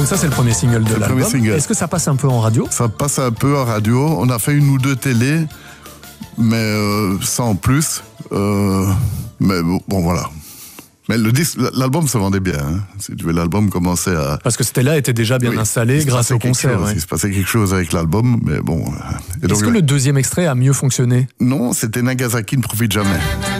Donc ça, c'est le premier single de C'est le l'album. premier single. Est-ce que ça passe un peu en radio? Ça passe un peu en radio. On a fait une ou deux télés, mais sans plus. Mais bon, voilà. Mais l'album se vendait bien. Hein. Si tu veux, l'album commençait à... Parce que Stella était déjà bien installé grâce au concert. Il se passait quelque chose avec l'album, mais bon... Est-ce que le deuxième extrait a mieux fonctionné? Non, c'était Nagasaki ne profite jamais.